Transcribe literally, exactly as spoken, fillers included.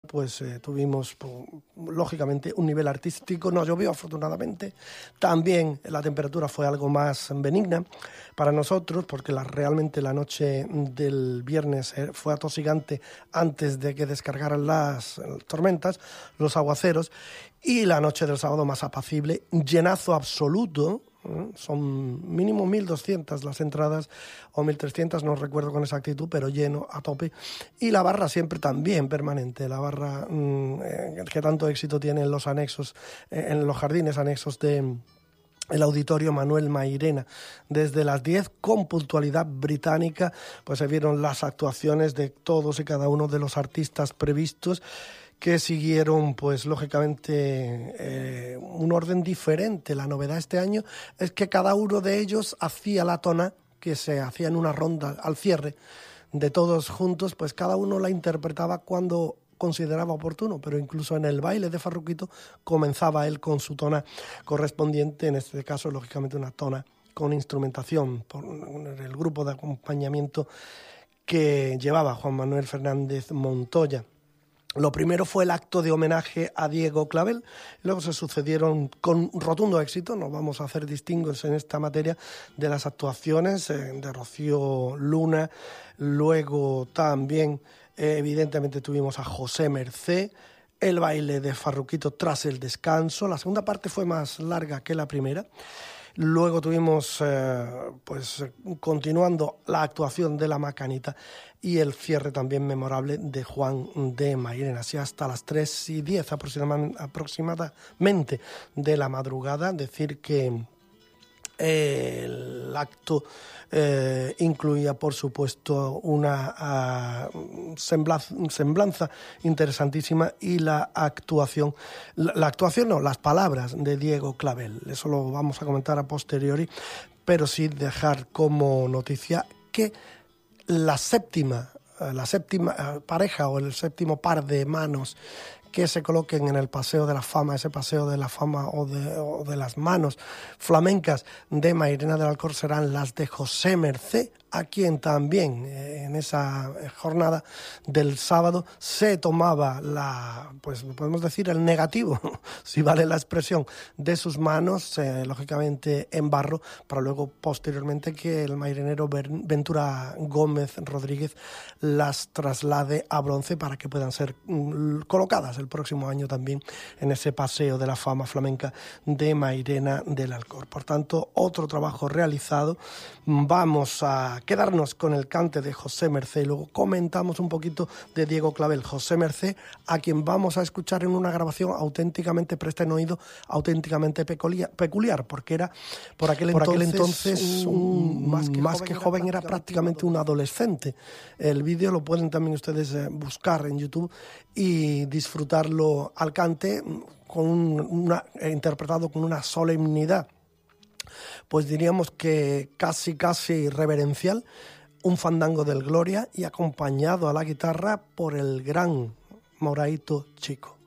pues eh, tuvimos, pues, lógicamente, un nivel artístico. No llovió, afortunadamente. También la temperatura fue algo más benigna para nosotros, porque la, realmente la noche del viernes fue atosigante antes de que descargaran las tormentas, los aguaceros, y la noche del sábado más apacible, llenazo absoluto. Son mínimo mil doscientas las entradas, o mil trescientas, no recuerdo con exactitud, pero lleno a tope. Y la barra siempre también permanente, la barra mmm, eh, que tanto éxito tiene en los anexos, eh, en los jardines anexos de el Auditorio Manuel Mairena. Desde las diez, con puntualidad británica, pues se vieron las actuaciones de todos y cada uno de los artistas previstos, que siguieron, pues lógicamente, eh, un orden diferente. La novedad este año es que cada uno de ellos hacía la tona, que se hacía en una ronda al cierre de todos juntos, pues cada uno la interpretaba cuando consideraba oportuno, pero incluso en el baile de Farruquito comenzaba él con su tona correspondiente, en este caso, lógicamente, una tona con instrumentación por el grupo de acompañamiento que llevaba Juan Manuel Fernández Montoya. Lo primero fue el acto de homenaje a Diego Clavel, luego se sucedieron con rotundo éxito, no vamos a hacer distingos en esta materia, de las actuaciones eh, de Rocío Luna, luego también eh, evidentemente tuvimos a José Mercé, el baile de Farruquito tras el descanso. La segunda parte fue más larga que la primera. Luego tuvimos, eh, pues continuando, la actuación de La Macanita y el cierre también memorable de Juan de Mairena. Así hasta las tres y diez aproximadamente de la madrugada. Decir que el acto eh, incluía, por supuesto, una uh, semblanza, semblanza interesantísima, y la actuación, la, la actuación no, las palabras de Diego Clavel. Eso lo vamos a comentar a posteriori, pero sí dejar como noticia que la séptima, la séptima pareja o el séptimo par de manos que se coloquen en el Paseo de la Fama, ese Paseo de la Fama o de, o de las manos flamencas de Mairena del Alcor, serán las de José Mercé, a quien también eh, en esa jornada del sábado se tomaba la, pues podemos decir, el negativo, si vale la expresión, de sus manos, eh, lógicamente en barro, para luego posteriormente que el mairenero Ventura Gómez Rodríguez las traslade a bronce para que puedan ser mm, colocadas el próximo año también en ese Paseo de la Fama flamenca de Mairena del Alcor. Por tanto, otro trabajo realizado. Vamos a quedarnos con el cante de José Mercé, luego comentamos un poquito de Diego Clavel. José Mercé, a quien vamos a escuchar en una grabación auténticamente, presta en oído, auténticamente peculiar, peculiar porque era por aquel por entonces, aquel entonces un, un, más, que, más joven, que joven era prácticamente un adolescente. El vídeo lo pueden también ustedes eh, buscar en YouTube y disfrutarlo al cante, con un, una, interpretado con una solemnidad, pues diríamos que casi casi reverencial, un fandango del Gloria, y acompañado a la guitarra por el gran Moraito Chico.